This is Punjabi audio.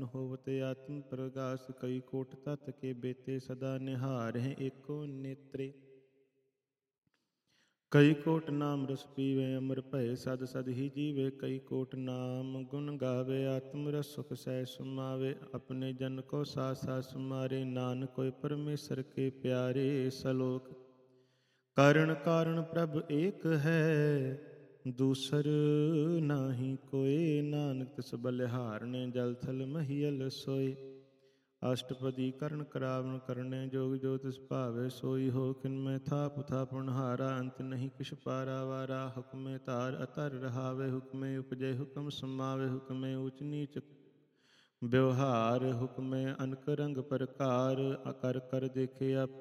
ਮਨ ਹੋਵਤ ਆਤਮ ਪ੍ਰਗਾਸ। ਕਈ ਕੋਟ ਤਤ ਕੇ ਬੇਤੇ ਸਦਾ ਨਿਹਾਰਹਿ ਏਕੋ ਨੇਤਰੇ। ਕਈ ਕੋਟ ਨਾਮ ਰਸ ਪੀਵੇ ਅਮਰ ਭਏ ਸਦ ਸਦ ਹੀ ਜੀਵੇ। ਕਈ ਕੋਟ ਨਾਮ ਗੁਣ ਗਾਵੇ ਆਤਮ ਰਸ ਸੁਖ ਸਹਿ ਸਮਾਵੇ। ਆਪਣੇ ਜਨ ਕੋ ਸਾਥ ਸਾਥ ਸਮਾਰੇ ਨਾਨਕ ਕੋਇ ਪਰਮੇਸ਼ਰ ਕੇ ਪਿਆਰੇ। ਸਲੋਕ ਕਾਰਣ ਕਾਰਣ ਪ੍ਰਭ ਏਕ ਹੈ ਦੂਸਰ ਨਾਹੀ ਕੋਇ। ਨਾਨਕ ਤਿਸ ਬਲਿਹਾਰਣੇ ਜਲ ਥਲ ਮਹੀਅਲ ਸੋਇ। ਅਸ਼ਟਪਦੀ ਕਰਨ ਕਰਾਵਨ ਕਰਨੇ ਜੋਗ ਜੋ ਤਿਸ ਭਾਵੇ ਸੋਈ। ਹੋ ਕਿਨ ਮੈਂ ਥਾਪ ਥਾਪਣ ਹਾਰਾ ਅੰਤ ਨਹੀਂ ਕਿਛ ਪਾਰਾ ਵਾਰਾ। ਹੁਕਮੇ ਧਾਰ ਅਤਰ ਰਹਾਵੇ ਹੁਕਮੇ ਉਪਜੈ ਹੁਕਮ ਸਮਾਵੇ। ਹੁਕਮੇ ਊਚ ਨੀਚ ਵਿਵਹਾਰ ਹੁਕਮੇ ਅਨਕ ਰੰਗ ਪ੍ਰਕਾਰ। ਕਰ ਕਰ ਦੇਖੇ ਆਪਣੇ